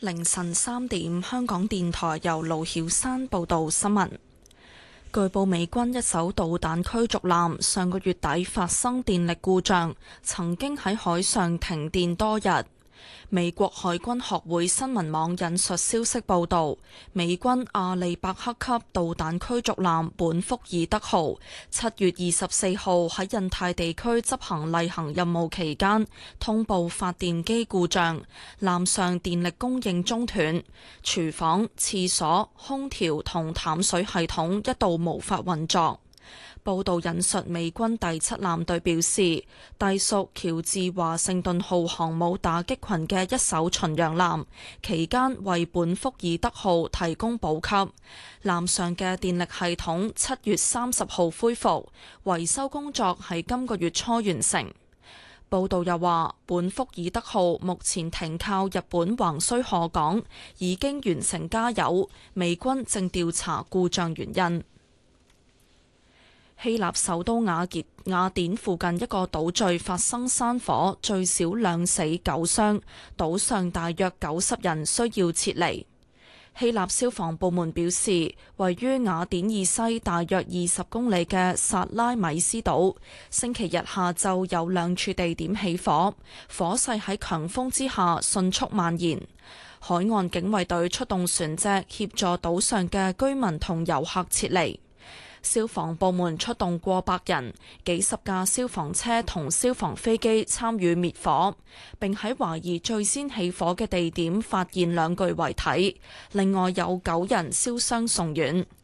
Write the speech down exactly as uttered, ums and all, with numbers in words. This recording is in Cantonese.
凌晨三點，香港電台由盧曉山報道新聞。據報，美軍一艘導彈驅逐艦上個月底發生電力故障，曾經喺海上停電多日。美國海軍學會新聞網引述消息報道，美軍阿利伯克級導彈驅逐艦本福爾德號七月二十四號喺印太地區執行例行任務期間，通報發電機故障，艦上電力供應中斷，廚房、廁所、空調同淡水系統一度無法運作。報道引述美軍第七艦隊表示，隸屬喬治華盛頓號航母打擊群嘅一艘巡洋艦，期間為本福爾德號提供補給。艦上嘅電力系統七月三十號恢復，維修工作喺今個月初完成。報道又話，本福爾德號目前停靠日本橫須賀港，已經完成加油，美軍正調查故障原因。希臘首都雅傑雅典附近一個島嶼發生山火，最少兩死九傷，島上大約九十人需要撤離。希臘消防部門表示，位於雅典以西大約二十公里嘅薩拉米斯島，星期日下晝有兩處地點起火，火勢喺強風之下迅速蔓延。海岸警衛隊出動船隻協助島上嘅居民同遊客撤離。消防部門出動過百人、幾十架消防車同消防飛機參與滅火，並喺懷疑最先起火嘅地點發現兩具遺體，另外有九人燒傷送院。